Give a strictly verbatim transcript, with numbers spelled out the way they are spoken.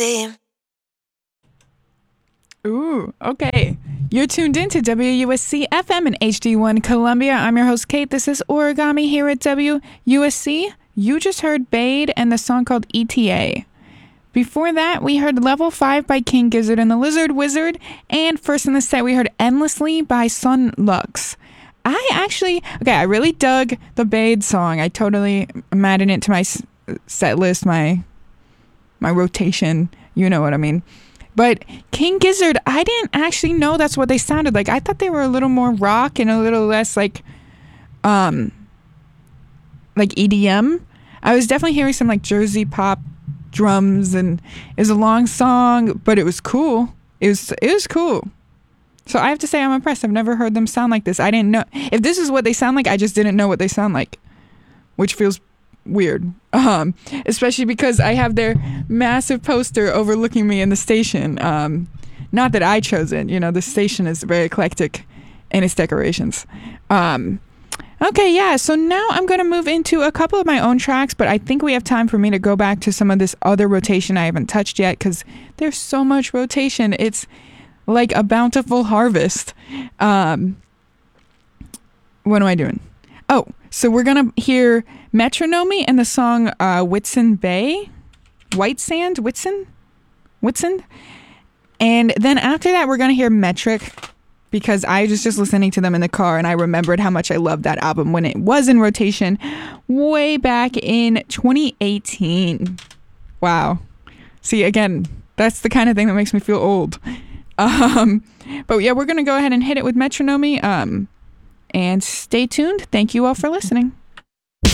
Ooh, okay. You're tuned in to W U S C F M and H D one Columbia. I'm your host, Kate. This is Origami here at W U S C. You just heard Bade and the song called E T A. Before that, we heard Level five by King Gizzard and the Lizard Wizard. And first in the set, we heard Endlessly by Sun Lux. I actually, okay, I really dug the Bade song. I totally am adding it to my set list, my, my rotation. You know what I mean. But King Gizzard, I didn't actually know that's what they sounded like. I thought they were a little more rock and a little less like, um, like E D M. I was definitely hearing some like Jersey pop drums, and it was a long song, but it was cool. It was it was cool. So I have to say I'm impressed. I've never heard them sound like this. I didn't know if this is what they sound like. I just didn't know what they sound like, which feels weird. Um, especially because I have their massive poster overlooking me in the station. Um, not that I chose it. You know, the station is very eclectic in its decorations. Um, Okay, yeah, so now I'm going to move into a couple of my own tracks, but I think we have time for me to go back to some of this other rotation I haven't touched yet, because there's so much rotation. It's like a bountiful harvest. Um, what am I doing? Oh, so we're going to hear Metronomy and the song uh, Whitsun Bay? White Sand? Whitsun? Whitsun? And then after that, we're going to hear Metric, because I was just listening to them in the car and I remembered how much I loved that album when it was in rotation way back in twenty eighteen. Wow. See, again, that's the kind of thing that makes me feel old. Um, but yeah, we're going to go ahead and hit it with Metronomy. Um, and stay tuned. Thank you all for listening.